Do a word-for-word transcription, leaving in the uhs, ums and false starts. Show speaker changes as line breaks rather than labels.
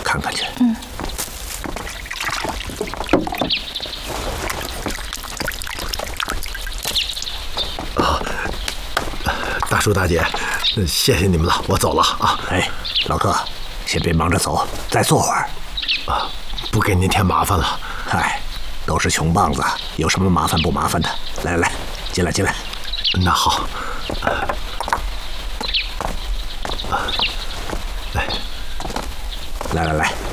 看看去。
嗯。
啊，大叔大姐，谢谢你们了，我走了啊。
哎，老客，先别忙着走，再坐会儿。
啊，不给您添麻烦了。
嗨，都是穷棒子，有什么麻烦不麻烦的？来来来，进来进来。
那好。啊，来，
来来来。